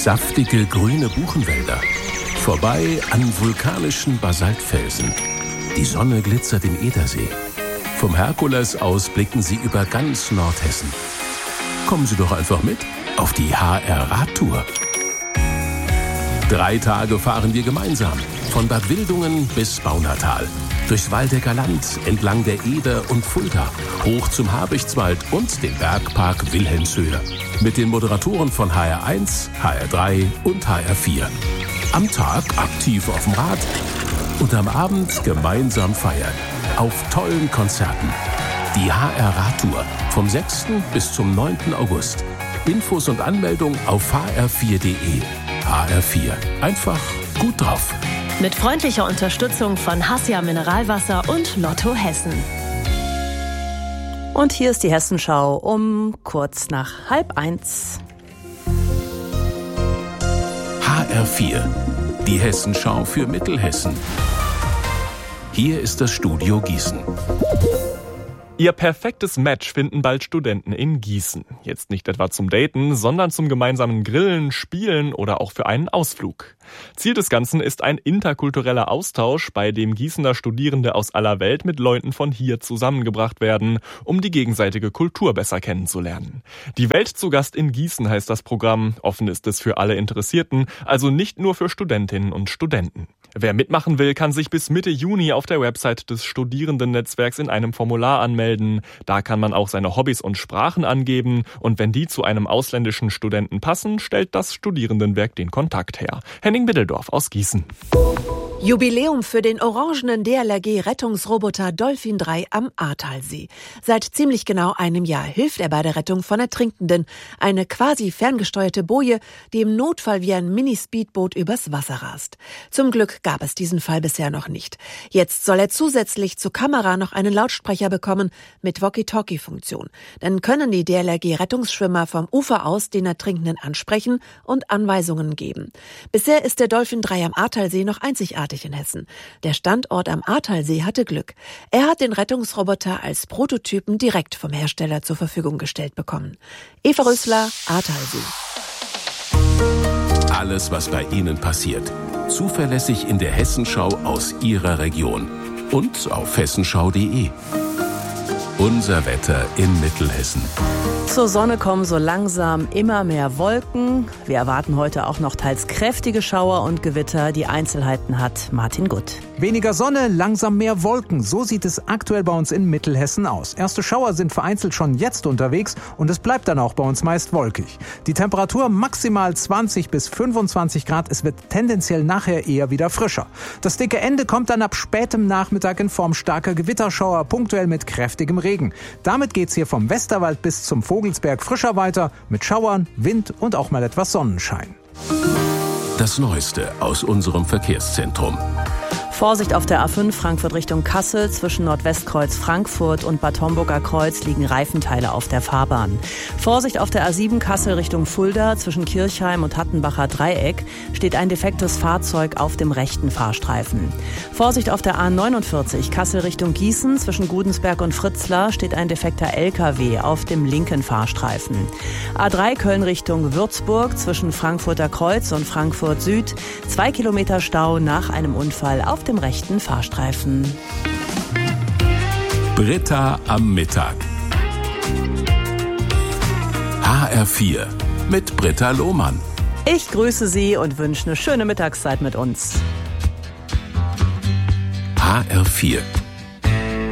Saftige grüne Buchenwälder. Vorbei an vulkanischen Basaltfelsen. Die Sonne glitzert im Edersee. Vom Herkules aus blicken Sie über ganz Nordhessen. Kommen Sie doch einfach mit auf die HR-Radtour. 3 Tage fahren wir gemeinsam. Von Bad Wildungen bis Baunatal. Durchs Waldecker Land, entlang der Eder und Fulda, hoch zum Habichtswald und den Bergpark Wilhelmshöhe. Mit den Moderatoren von HR1, HR3 und HR4. Am Tag aktiv auf dem Rad und am Abend gemeinsam feiern. Auf tollen Konzerten. Die HR-Radtour vom 6. bis zum 9. August. Infos und Anmeldung auf hr4.de. HR4. Einfach gut drauf. Mit freundlicher Unterstützung von Hassia Mineralwasser und Lotto Hessen. Und hier ist die Hessenschau um kurz nach 12:30. HR4. Die Hessenschau für Mittelhessen. Hier ist das Studio Gießen. Ihr perfektes Match finden bald Studenten in Gießen. Jetzt nicht etwa zum Daten, sondern zum gemeinsamen Grillen, Spielen oder auch für einen Ausflug. Ziel des Ganzen ist ein interkultureller Austausch, bei dem Gießener Studierende aus aller Welt mit Leuten von hier zusammengebracht werden, um die gegenseitige Kultur besser kennenzulernen. Die Welt zu Gast in Gießen heißt das Programm. Offen ist es für alle Interessierten, also nicht nur für Studentinnen und Studenten. Wer mitmachen will, kann sich bis Mitte Juni auf der Website des Studierendennetzwerks in einem Formular anmelden. Da kann man auch seine Hobbys und Sprachen angeben. Und wenn die zu einem ausländischen Studenten passen, stellt das Studierendenwerk den Kontakt her. Henning Middeldorf aus Gießen. Jubiläum für den orangenen DLRG-Rettungsroboter Dolphin 3 am Ahrtalsee. Seit ziemlich genau einem Jahr hilft er bei der Rettung von Ertrinkenden. Eine quasi ferngesteuerte Boje, die im Notfall wie ein Mini-Speedboot übers Wasser rast. Zum Glück gab es diesen Fall bisher noch nicht. Jetzt soll er zusätzlich zur Kamera noch einen Lautsprecher bekommen mit Walkie-Talkie-Funktion. Dann können die DLRG-Rettungsschwimmer vom Ufer aus den Ertrinkenden ansprechen und Anweisungen geben. Bisher ist der Dolphin 3 am Ahrtalsee noch einzigartig in Hessen. Der Standort am Ahrtalsee hatte Glück. Er hat den Rettungsroboter als Prototypen direkt vom Hersteller zur Verfügung gestellt bekommen. Eva Rösler, Ahrtalsee. Alles, was bei Ihnen passiert. Zuverlässig in der Hessenschau aus Ihrer Region. Und auf hessenschau.de. Unser Wetter in Mittelhessen. Zur Sonne kommen so langsam immer mehr Wolken. Wir erwarten heute auch noch teils kräftige Schauer und Gewitter. Die Einzelheiten hat Martin Gutt. Weniger Sonne, langsam mehr Wolken. So sieht es aktuell bei uns in Mittelhessen aus. Erste Schauer sind vereinzelt schon jetzt unterwegs und es bleibt dann auch bei uns meist wolkig. Die Temperatur maximal 20 bis 25 Grad. Es wird tendenziell nachher eher wieder frischer. Das dicke Ende kommt dann ab spätem Nachmittag in Form starker Gewitterschauer, punktuell mit kräftigem Regen. Damit geht's hier vom Westerwald bis zum Vogelsberg frischer weiter mit Schauern, Wind und auch mal etwas Sonnenschein. Das Neueste aus unserem Verkehrszentrum. Vorsicht auf der A5 Frankfurt Richtung Kassel. Zwischen Nordwestkreuz Frankfurt und Bad Homburger Kreuz liegen Reifenteile auf der Fahrbahn. Vorsicht auf der A7 Kassel Richtung Fulda. Zwischen Kirchheim und Hattenbacher Dreieck steht ein defektes Fahrzeug auf dem rechten Fahrstreifen. Vorsicht auf der A49 Kassel Richtung Gießen. Zwischen Gudensberg und Fritzlar steht ein defekter LKW auf dem linken Fahrstreifen. A3 Köln Richtung Würzburg. Zwischen Frankfurter Kreuz und Frankfurt Süd 2 Kilometer Stau nach einem Unfall auf dem rechten Fahrstreifen. Britta am Mittag. HR4 mit Britta Lohmann. Ich grüße Sie und wünsche eine schöne Mittagszeit mit uns. HR4